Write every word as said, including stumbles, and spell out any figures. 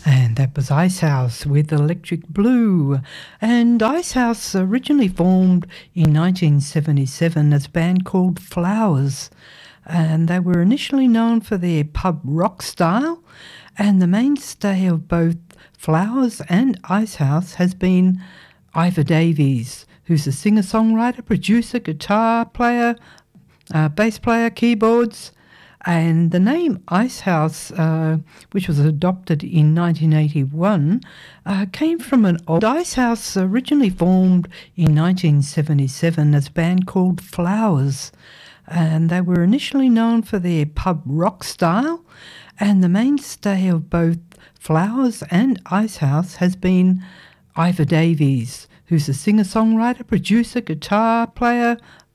And that was Icehouse with Electric Blue. And Icehouse originally formed in nineteen seventy-seven as a band called Flowers. And they were initially known for their pub rock style. And the mainstay of both Flowers and Icehouse has been Ivor Davies, who's a singer-songwriter, producer, guitar player, uh, bass player, keyboards. And the name Icehouse, uh, which was adopted in nineteen eighty-one, uh, came from an old... Icehouse originally formed in nineteen seventy-seven as a band called Flowers. And they were initially known for their pub rock style. And the mainstay of both Flowers and Icehouse has been Ivor Davies, who's a singer-songwriter, producer, guitar player,